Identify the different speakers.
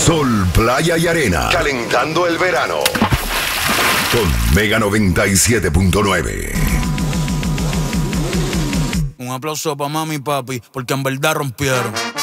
Speaker 1: Sol, playa y arena. Calentando el verano. Con Mega 97.9.
Speaker 2: Un aplauso para mami y papi, porque en verdad rompieron.